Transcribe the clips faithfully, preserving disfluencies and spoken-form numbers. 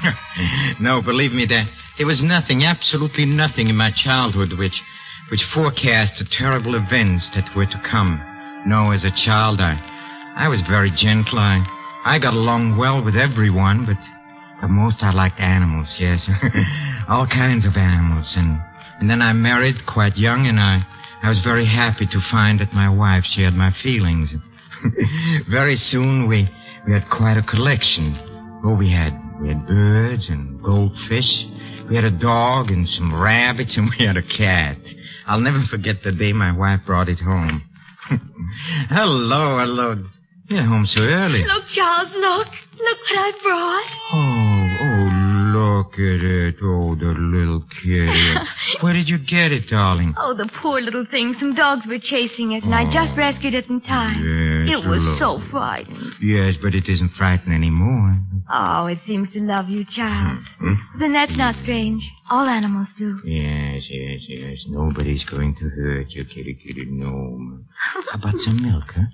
No, believe me, there, there was nothing, absolutely nothing in my childhood which, which forecast the terrible events that were to come. No, as a child, I, I was very gentle. I, I got along well with everyone, but, but most I liked animals, yes. All kinds of animals. And, and then I married quite young, and I, I was very happy to find that my wife shared my feelings. Very soon, we, we had quite a collection. Oh, we had, we had birds and goldfish. We had a dog and some rabbits, and we had a cat. I'll never forget the day my wife brought it home. Hello, hello. You're home so early. Look, Charles, look. Look what I brought. Oh, oh, look at it. Oh, the little kitty. Where did you get it, darling? Oh, the poor little thing. Some dogs were chasing it, and oh, I just rescued it in time. Yes, it was look. so frightened. Yes, but it isn't frightened anymore. Oh, it seems to love you, Charles. Hmm? Then that's not strange. All animals do. Yes, yes, yes. Nobody's going to hurt you, kitty, kitty, no. How about some milk, huh?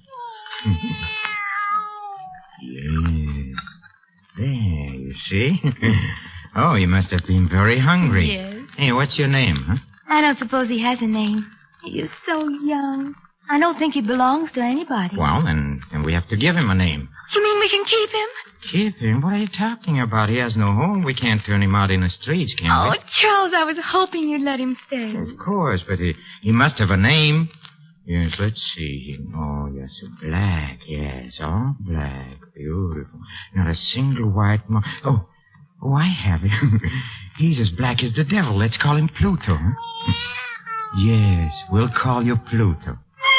Yes. There, you see? Oh, you must have been very hungry. Yes. Hey, what's your name, huh? I don't suppose he has a name. He is so young. I don't think he belongs to anybody. Well, then, then we have to give him a name. You mean we can keep him? Keep him? What are you talking about? He has no home. We can't turn him out in the streets, can oh, we? Oh, Charles, I was hoping you'd let him stay. Of course, but he, he must have a name. Yes, let's see. Oh, yes, black, yes, all black. Beautiful. Not a single white mark. Oh, oh, I have him. He's as black as the devil. Let's call him Pluto, huh? Yes, we'll call you Pluto.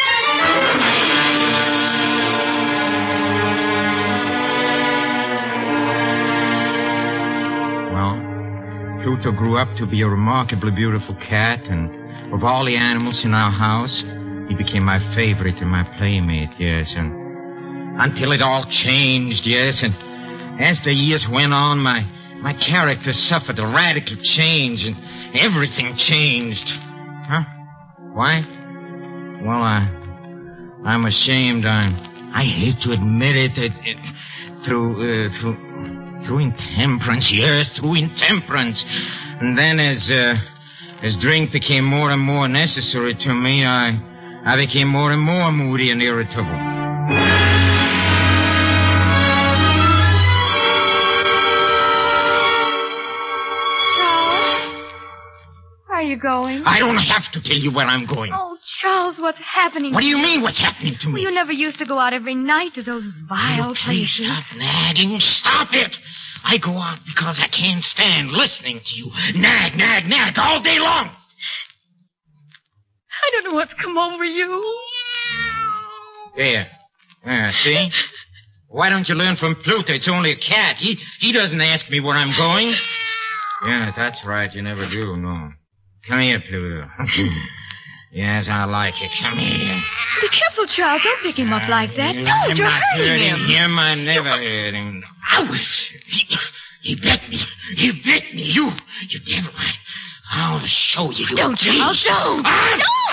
Well, Pluto grew up to be a remarkably beautiful cat, and of all the animals in our house, he became my favorite and my playmate, yes, and until it all changed, yes, and as the years went on, my my character suffered a radical change, and everything changed. Huh? Why? Well, I, I'm ashamed. I, I hate to admit it. it, it through, uh, through, through intemperance, yes, through intemperance. And then as, uh, as drink became more and more necessary to me, I... I became more and more moody and irritable. Charles? Where are you going? I don't have to tell you where I'm going. Oh, Charles, what's happening? What do you mean, what's happening to me? Well, you never used to go out every night to those vile oh, please places. Stop nagging. Stop it. I go out because I can't stand listening to you. Nag, nag, nag all day long. I don't know what's come over you. There. There, see? Why don't you learn from Pluto? It's only a cat. He he doesn't ask me where I'm going. Yeah, that's right. You never do, no. Come here, Pluto. Yes, I like it. Come here. Be careful, Charles. Don't pick him up like that. Uh, Don't, I'm you're not hurting hurting him. him. I never hurt him. Ouch! He, he bit me. He bit me. You, you devil. I'll show you. Don't, Charles, don't. Ah, don't.